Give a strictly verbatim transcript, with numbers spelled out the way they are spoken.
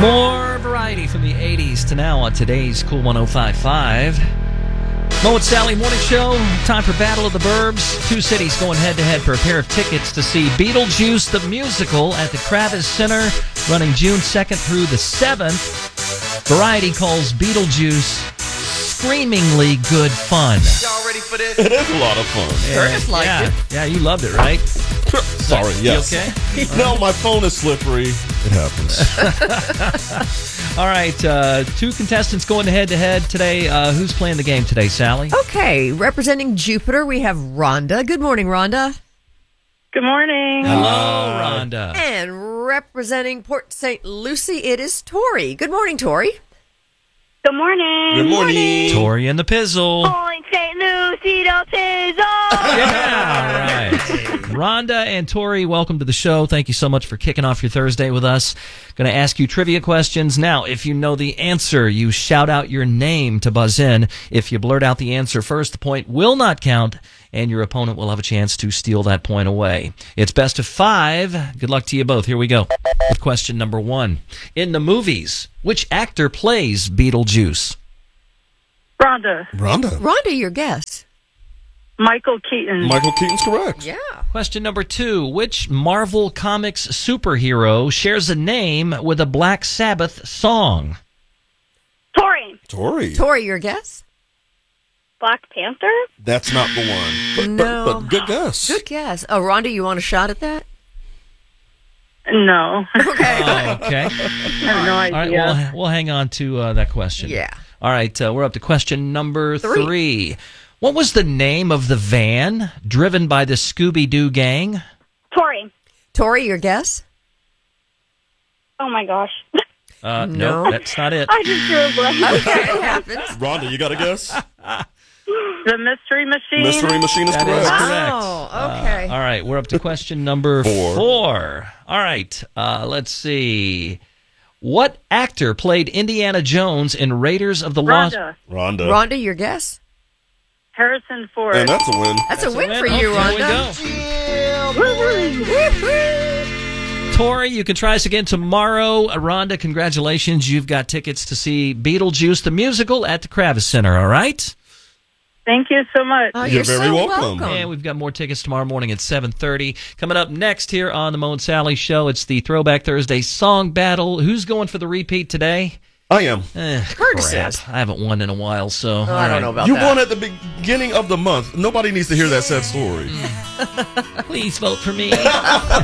More variety from the eighties to now on today's Cool one oh five point five. Mo and Sally Morning Show. Time for Battle of the Burbs. Two cities going head-to-head for a pair of tickets to see Beetlejuice the Musical at the Kravis Center, running June second through the seventh. Variety calls Beetlejuice screamingly good fun. Y'all ready for this? It is a lot of fun. Curtis liked yeah. it. Yeah, you loved it, right? Sorry, yes. You okay? No, my phone is slippery. It happens. All right, uh, two contestants going head-to-head today. Uh, who's playing the game today, Sally? Okay, representing Jupiter, we have Rhonda. Good morning, Rhonda. Good morning. Hello, Rhonda. And representing Port Saint Lucie, it is Tori. Good morning, Tori. Good morning. Good morning. Tori and the Pizzle. Point Saint Lucie del Pizzle. Yeah, all right. Rhonda and Tori, welcome to the show. Thank you so much for kicking off your Thursday with us. Going to ask you trivia questions. Now, if you know the answer, you shout out your name to buzz in. If you blurt out the answer first, the point will not count, and your opponent will have a chance to steal that point away. It's best of five. Good luck to you both. Here we go. Question number one. In the movies, which actor plays Beetlejuice? Rhonda. Rhonda. Rhonda, your guess. Michael Keaton. Michael Keaton's correct. Yeah. Question number two. Which Marvel Comics superhero shares a name with a Black Sabbath song? Tori. Tori. Tori, your guess. Black Panther. That's not the one. But, No. but, but good guess. Good guess. Oh, Rhonda, you want a shot at that? No. Okay. Oh, okay. I have no All right, idea. we'll, we'll hang on to uh, that question. Yeah. All right, uh, we're up to question number three. Three. What was the name of the van driven by the Scooby-Doo gang? Tori. Tori, your guess. Oh my gosh. Uh, No. no, that's not it. I just drew a blank. Okay, it happens. Rhonda, you got a guess? The Mystery Machine. Mystery Machine is That is correct. correct. Oh, okay. Uh, all right, we're up to question number four. Four. All right, uh, let's see. What actor played Indiana Jones in Raiders of the Lost... Rhonda. Rhonda. Rhonda, your guess. Harrison Ford. And that's a win. That's, That's a win, for Oh, you, there we Rhonda. go. Tori, you can try us again tomorrow. Uh, Rhonda, congratulations. You've got tickets to see Beetlejuice the Musical at the Kravis Center, all right? Thank you so much. Oh, You're you're very so welcome. And we've got more tickets tomorrow morning at seven thirty. Coming up next here on the Mo and Sally Show, it's the Throwback Thursday Song Battle. Who's going for the repeat today? I am. Eh, Curtis crap. is. I haven't won in a while, so... Oh, all I don't right. know about You that. won at the beginning of the month. Nobody needs to hear that sad story. Please vote for me.